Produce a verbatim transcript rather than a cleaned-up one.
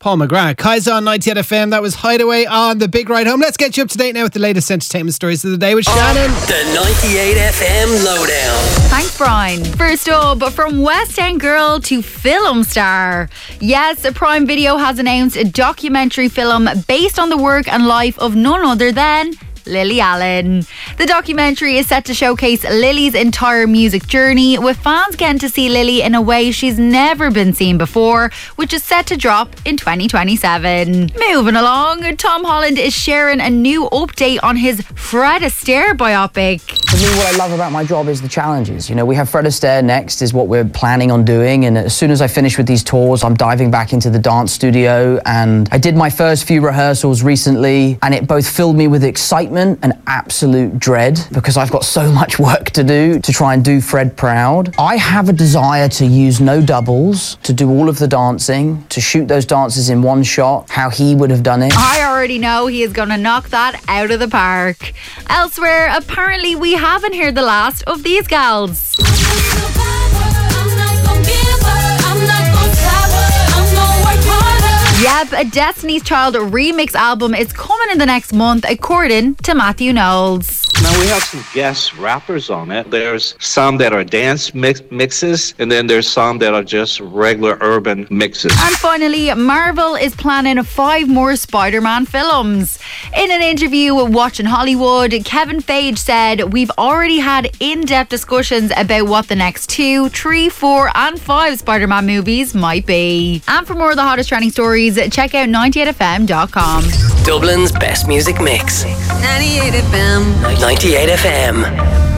Paul McGrath. Kaiser on ninety-eight F M. That was Hideaway on the Big Ride Home. Let's get you up to date now with the latest entertainment stories of the day with Shannon. The ninety-eight F M Lowdown. Thanks, Brian. First up, from West End girl to film star. Yes, Prime Video has announced a documentary film based on the work and life of none other than Lily Allen. The documentary is set to showcase Lily's entire music journey, with fans getting to see Lily in a way she's never been seen before, which is set to drop in twenty twenty-seven. Moving along, Tom Holland is sharing a new update on his Fred Astaire biopic. For me, what I love about my job is the challenges. You know, we have Fred Astaire next, is what we're planning on doing, and as soon as I finish with these tours, I'm diving back into the dance studio, and I did my first few rehearsals recently, and it both filled me with excitement and absolute dread, because I've got so much work to do to try and do Fred proud. I have a desire to use no doubles, to do all of the dancing, to shoot those dances in one shot, how he would have done it. I already know he is going to knock that out of the park. Elsewhere, apparently we haven't heard the last of these gals. Yep, a Destiny's Child remix album is coming in the next month, according to Matthew Knowles. Now we have some guest rappers on it. There's some that are dance mix- mixes, and then there's some that are just regular urban mixes. And finally, Marvel is planning five more Spider-Man films. In an interview with Watching Hollywood, Kevin Feige said, "We've already had in-depth discussions about what the next two, three, four and five Spider-Man movies might be." And for more of the hottest trending stories, check out ninety-eight F M dot com. Dublin's best music mix. ninety-eight F M. ninety-eight F M.